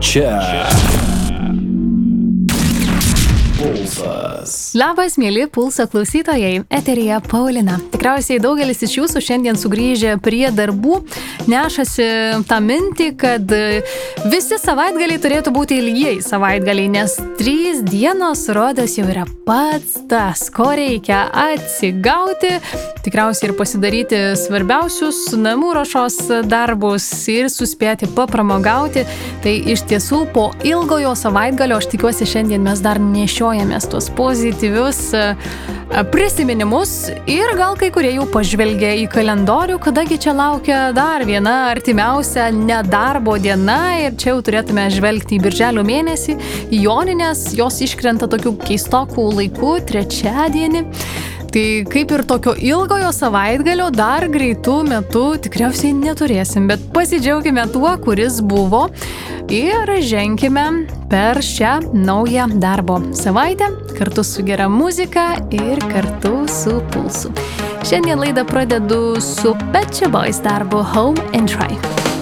Čia Pulsas. Labas, mėly Pulso klausytojai, eteryje Paulina. Tikriausiai daugelis iš jūsų šiandien sugrįžę prie darbų nešasi tą mintį, kad visi savaitgaliai turėtų būti ilgiai savaitgaliai, nes 3 dienos rodos jau yra pats tas, ko reikia atsigauti, tikriausiai ir pasidaryti svarbiausius namų ruošos darbus ir suspėti papramogauti. Tai iš tiesų po ilgojo savaitgalio, aš tikiuosi, šiandien mes dar nešiojamės tuos pozityvius prisiminimus ir gal kai kurie jau pažvelgia į kalendorių, kadagi čia laukia dar viena artimiausia nedarbo diena ir čia jau turėtume žvelgti į birželio mėnesį, į jonines, jos iškrenta tokių keistokų laikų, trečiadienį. Tai kaip ir tokio ilgojo savaitgalio dar greitų metų tikriausiai neturėsim, bet pasidžiaugime tuo, kuris buvo ir ženkime per šią naują darbo savaitę kartu su gera muzika ir kartu su Pulsu. Šiandien laidą pradedu su Pet Shop Boys darbu Home and Try.